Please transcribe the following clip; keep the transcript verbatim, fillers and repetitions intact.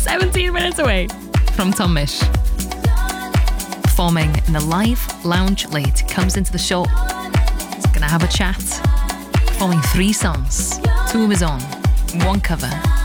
seventeen minutes away from Tom Misch. Performing in the live lounge late. Comes into the show. He's going to have a chat. Performing three songs. Two of his own. One cover.